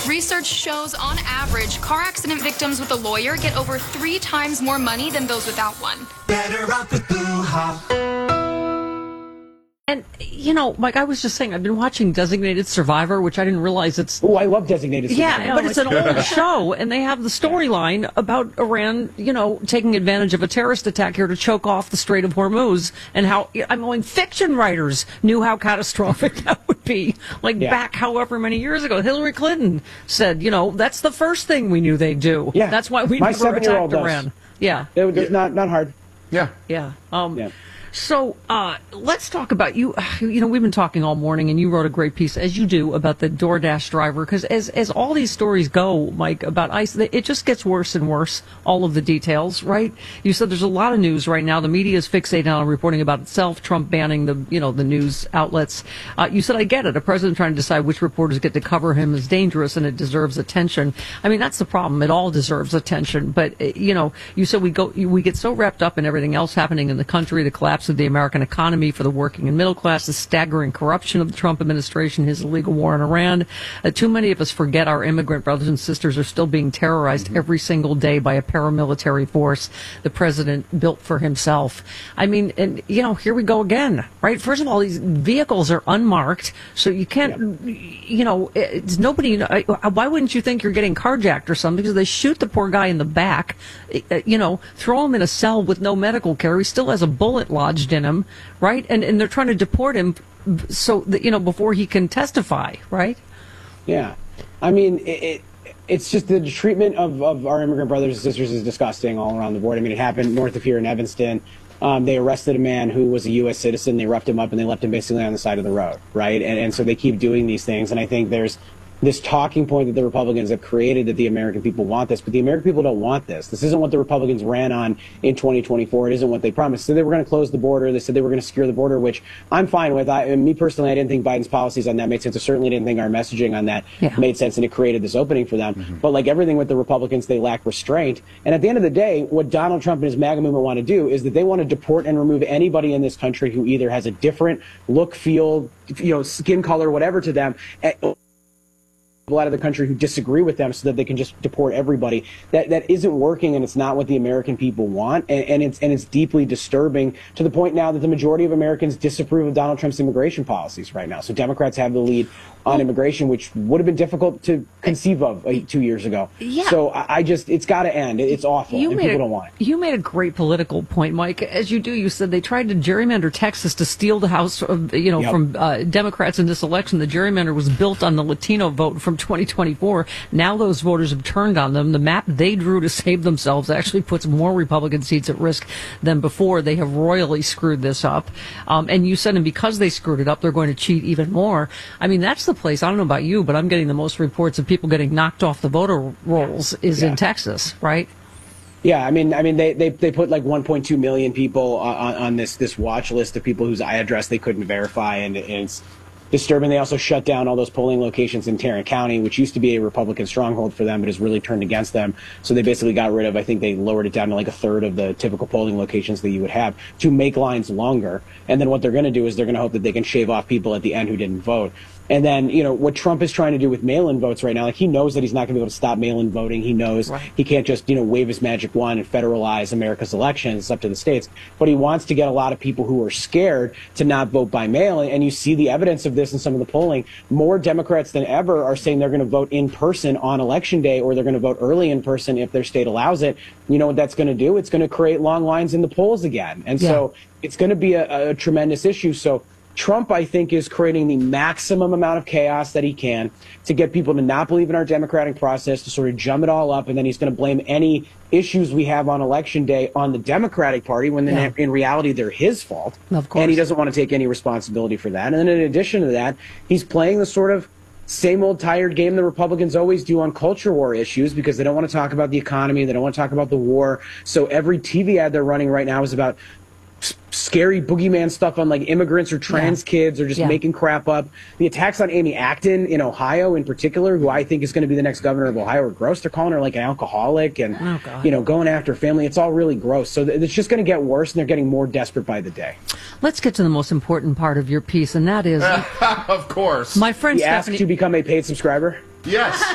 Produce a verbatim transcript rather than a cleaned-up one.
Research shows, on average, car accident victims with a lawyer get over three times more money than those without one. Better off with Boo-ha. And, you know, like I was just saying, I've been watching Designated Survivor, which I didn't realize it's... Oh, I love Designated Survivor. Yeah, but it's an old show, and they have the storyline about Iran, you know, taking advantage of a terrorist attack here to choke off the Strait of Hormuz, and how, I'm going, fiction writers knew how catastrophic that would be. Like, yeah. back however many years ago, Hillary Clinton said, you know, that's the first thing we knew they'd do. Yeah. That's why we My never attacked does. Iran. Yeah. It was not, not hard. Yeah. Yeah. Um, yeah. So uh, let's talk about you. You know, we've been talking all morning, and you wrote a great piece, as you do, about the DoorDash driver. Because as as all these stories go, Mike, about ICE, it just gets worse and worse. All of the details, right? You said there's a lot of news right now. The media is fixated on reporting about itself. Trump banning the you know the news outlets. Uh, you said, I get it. A president trying to decide which reporters get to cover him is dangerous, and it deserves attention. I mean, that's the problem. It all deserves attention. But you know, you said we go we get so wrapped up in everything else happening in the country, the collapse of the American economy for the working and middle class, the staggering corruption of the Trump administration, his illegal war in Iran. Uh, too many of us forget our immigrant brothers and sisters are still being terrorized mm-hmm. every single day by a paramilitary force the president built for himself. I mean, and you know, here we go again, right? First of all, these vehicles are unmarked, so you can't, yep. you know, it's nobody. Why wouldn't you think you're getting carjacked or something? Because they shoot the poor guy in the back, you know, throw him in a cell with no medical care. He still has a bullet lodged in him, right? And and they're trying to deport him, so that, you know, before he can testify, right? Yeah, I mean, it, it it's just the treatment of of our immigrant brothers and sisters is disgusting all around the board. I mean, it happened north of here in Evanston. Um, they arrested a man who was a U S citizen. They roughed him up and they left him basically on the side of the road, right? And and so they keep doing these things, and I think there's this talking point that the Republicans have created that the American people want this, but the American people don't want this. This isn't what the Republicans ran on in twenty twenty-four. It isn't what they promised. So they were going to close the border. They said they were going to secure the border, which I'm fine with. I, and me personally, I didn't think Biden's policies on that made sense. I certainly didn't think our messaging on that yeah. made sense, and it created this opening for them. Mm-hmm. But like everything with the Republicans, they lack restraint. And at the end of the day, what Donald Trump and his MAGA movement want to do is that they want to deport and remove anybody in this country who either has a different look, feel, you know, skin color, whatever to them, out of the country who disagree with them so that they can just deport everybody. That that isn't working, and it's not what the American people want, and, and it's and it's deeply disturbing to the point now that the majority of Americans disapprove of Donald Trump's immigration policies right now. So Democrats have the lead on immigration, which would have been difficult to conceive of uh, two years ago. Yeah. So I, I just, it's got to end. It's awful, you and people a, don't want it. You made a great political point, Mike. As you do, you said they tried to gerrymander Texas to steal the House, of, you know, yep. from uh, Democrats in this election. The gerrymander was built on the Latino vote from twenty twenty-four. Now those voters have turned on them. The map they drew to save themselves actually puts more Republican seats at risk than before. They have royally screwed this up. Um, and you said, and because they screwed it up, they're going to cheat even more. I mean, that's the place, I don't know about you, but I'm getting the most reports of people getting knocked off the voter rolls is yeah. in Texas, right? Yeah, I mean, I mean, they, they, they put like one point two million people on, on this this watch list of people whose address they couldn't verify, and, and it's disturbing. They also shut down all those polling locations in Tarrant County, which used to be a Republican stronghold for them, but has really turned against them. So they basically got rid of, I think they lowered it down to like a third of the typical polling locations that you would have to make lines longer. And then what they're going to do is they're going to hope that they can shave off people at the end who didn't vote. And then, you know, what Trump is trying to do with mail-in votes right now, like he knows that he's not going to be able to stop mail-in voting. He knows right. he can't just, you know, wave his magic wand and federalize America's elections. It's up to the states. But he wants to get a lot of people who are scared to not vote by mail. And you see the evidence of this in some of the polling. More Democrats than ever are saying they're going to vote in person on Election Day, or they're going to vote early in person if their state allows it. You know what that's going to do? It's going to create long lines in the polls again. And yeah. so it's going to be a, a tremendous issue. So Trump, I think, is creating the maximum amount of chaos that he can to get people to not believe in our democratic process, to sort of jump it all up, and then he's going to blame any issues we have on Election Day on the Democratic Party, when yeah. in reality they're his fault. Of course. And he doesn't want to take any responsibility for that. And then in addition to that, he's playing the sort of same old tired game the Republicans always do on culture war issues, because they don't want to talk about the economy, they don't want to talk about the war. So every T V ad they're running right now is about scary boogeyman stuff on like immigrants or trans yeah. kids, or just yeah. making crap up. The attacks on Amy Acton in Ohio in particular, who I think is going to be the next governor of Ohio, are gross. They're calling her like an alcoholic and, oh, God. you know, going after her family. It's all really gross. So th- it's just going to get worse, and they're getting more desperate by the day. Let's get to the most important part of your piece, and that is... Of course. My friend he Stephanie... asked to become a paid subscriber? Yes.